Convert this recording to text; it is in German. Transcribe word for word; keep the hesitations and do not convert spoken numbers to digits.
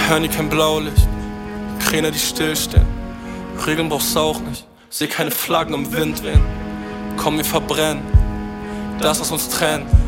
hören nie kein Blaulicht, Kräne, die stillstehen. Regeln brauchst auch nicht, seh keine Flaggen im Wind wehen. Komm, wir verbrennen das, was uns trennt.